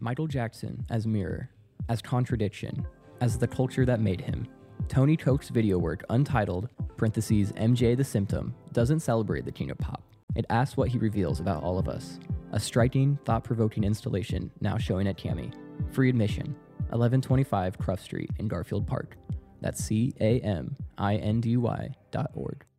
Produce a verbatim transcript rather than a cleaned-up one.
Michael Jackson as mirror, as contradiction, as the culture that made him. Tony Koch's video work, untitled, parentheses, M J the Symptom, doesn't celebrate the king of pop. It asks what he reveals about all of us. A striking, thought-provoking installation now showing at Cami. Free admission, eleven twenty-five Cruft Street in Garfield Park. That's C A M I N D Y dot org.